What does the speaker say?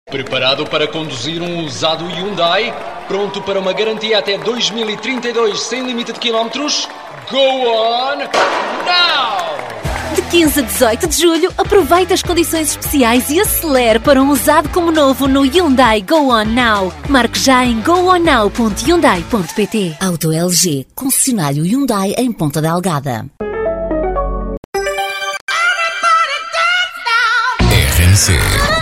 Preparado para conduzir um usado Hyundai? Pronto para uma garantia até 2032 sem limite de quilómetros? Go on now! De 15 a 18 de julho, aproveite as condições especiais e acelere para um usado como novo no Hyundai Go On Now. Marque já em gooonnow.hyundai.pt. Auto LG, concessionário Hyundai em Ponta Delgada. RMC